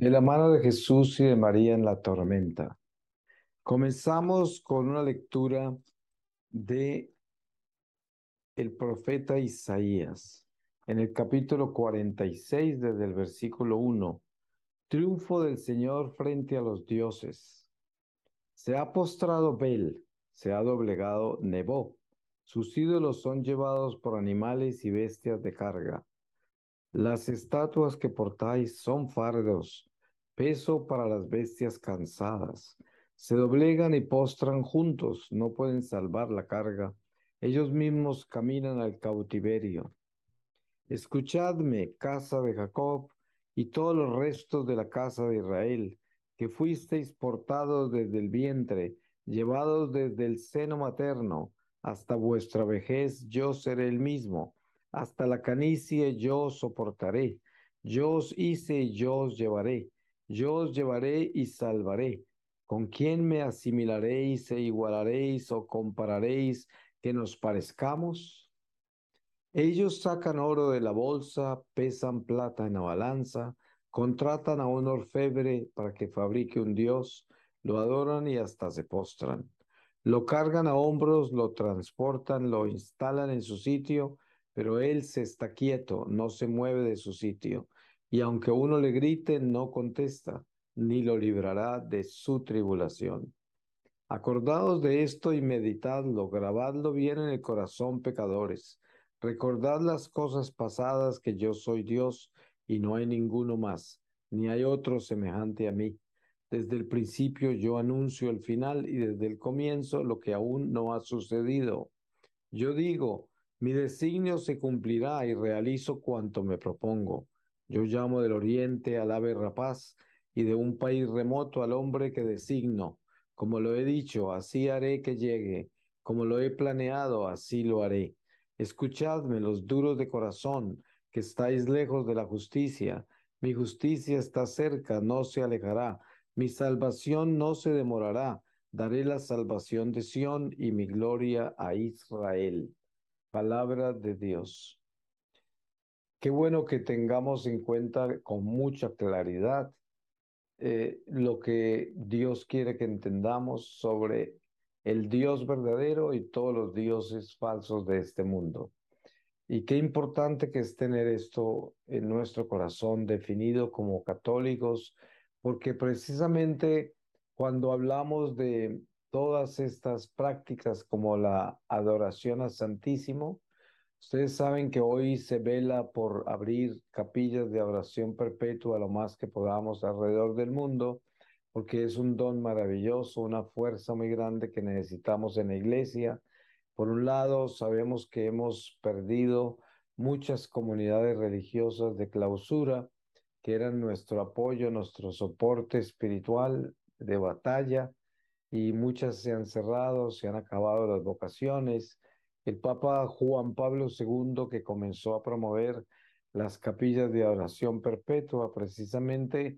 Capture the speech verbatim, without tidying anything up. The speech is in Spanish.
De la mano de Jesús y de María en la tormenta. Comenzamos con una lectura de el profeta Isaías en el capítulo cuarenta y seis desde el versículo uno. Triunfo del Señor frente a los dioses. Se ha postrado Bel, se ha doblegado Nebo. Sus ídolos son llevados por animales y bestias de carga. Las estatuas que portáis son fardos, peso para las bestias cansadas. Se doblegan y postran juntos, no pueden salvar la carga. Ellos mismos caminan al cautiverio. Escuchadme, casa de Jacob, y todos los restos de la casa de Israel, que fuisteis portados desde el vientre, llevados desde el seno materno, hasta vuestra vejez yo seré el mismo, hasta la canicie yo os soportaré, yo os hice y yo os llevaré, yo os llevaré y salvaré. ¿Con quién me asimilaréis e igualaréis o compararéis que nos parezcamos? Ellos sacan oro de la bolsa, pesan plata en la balanza, contratan a un orfebre para que fabrique un dios, lo adoran y hasta se postran. Lo cargan a hombros, lo transportan, lo instalan en su sitio, pero él se está quieto, no se mueve de su sitio. Y aunque uno le grite, no contesta, ni lo librará de su tribulación. Acordaos de esto y meditadlo, grabadlo bien en el corazón, pecadores. Recordad las cosas pasadas, que yo soy Dios y no hay ninguno más, ni hay otro semejante a mí. Desde el principio yo anuncio el final y desde el comienzo lo que aún no ha sucedido. Yo digo, mi designio se cumplirá y realizo cuanto me propongo. Yo llamo del oriente al ave rapaz y de un país remoto al hombre que designo. Como lo he dicho, así haré que llegue. Como lo he planeado, así lo haré. Escuchadme, los duros de corazón, que estáis lejos de la justicia. Mi justicia está cerca, no se alejará. Mi salvación no se demorará. Daré la salvación de Sión y mi gloria a Israel. Palabra de Dios. Qué bueno que tengamos en cuenta con mucha claridad eh, lo que Dios quiere que entendamos sobre el Dios verdadero y todos los dioses falsos de este mundo. Y qué importante que es tener esto en nuestro corazón definido como católicos, porque precisamente cuando hablamos de todas estas prácticas como la adoración al Santísimo, ustedes saben que hoy se vela por abrir capillas de oración perpetua lo más que podamos alrededor del mundo, porque es un don maravilloso, una fuerza muy grande que necesitamos en la iglesia. Por un lado, sabemos que hemos perdido muchas comunidades religiosas de clausura, que eran nuestro apoyo, nuestro soporte espiritual de batalla, y muchas se han cerrado, se han acabado las vocaciones. El Papa Juan Pablo segundo, que comenzó a promover las capillas de oración perpetua, precisamente